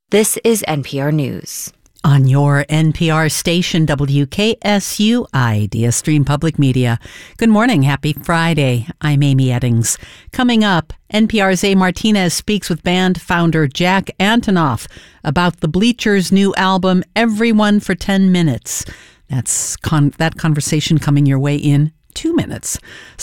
This is NPR News. On your NPR station, WKSU Idea Stream Public Media. Good morning. Happy Friday. I'm Amy Eddings. Coming up, NPR's A. Martinez speaks with band founder Jack Antonoff about the Bleachers' new album, Everyone for 10 Minutes. That conversation coming your way in 2 minutes.